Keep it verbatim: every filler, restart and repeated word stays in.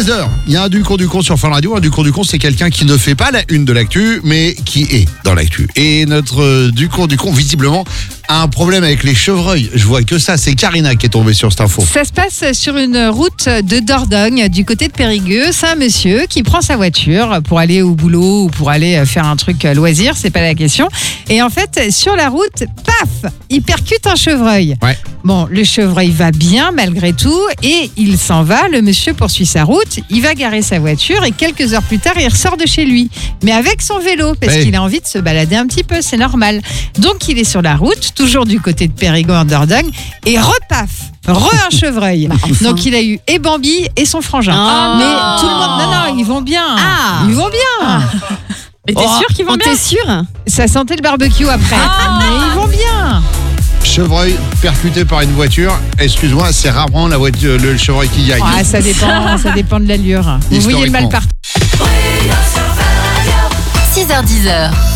six heures, il y a un du cours du con sur Fun Radio. Un du cours du con, c'est quelqu'un qui ne fait pas la une de l'actu, mais qui est dans l'actu. Et notre euh, du cours du con, visiblement, a un problème avec les chevreuils. Je vois que ça, c'est Karina qui est tombée sur cette info. Ça se passe sur une route de Dordogne, du côté de Périgueux. C'est un monsieur qui prend sa voiture pour aller au boulot ou pour aller faire un truc loisir, c'est pas la question. Et en fait, sur la route, paf, il percute un chevreuil. Ouais. Bon, le chevreuil va bien malgré tout et il s'en va. Le monsieur poursuit sa route, il va garer sa voiture et quelques heures plus tard, il ressort de chez lui. Mais avec son vélo, parce hey. qu'il a envie de se balader un petit peu, c'est normal. Donc, il est sur la route, toujours du côté de Périgueux en Dordogne, et repaf, re un chevreuil. Bah, enfin. Donc, il a eu et Bambi et son frangin. Oh. Mais tout le monde, non, non, ils vont bien. Ah. Ils vont bien. Ah. Mais t'es Oh. sûr qu'ils vont bien? T'es sûr? Ça sentait le barbecue après. Ah. Mais ils vont bien. Chevreuil percuté par une voiture. Excuse-moi, c'est rarement la voiture, le chevreuil qui gagne. Ah, ça dépend, ça dépend de l'allure. Vous voyez le mal partout. six heures dix.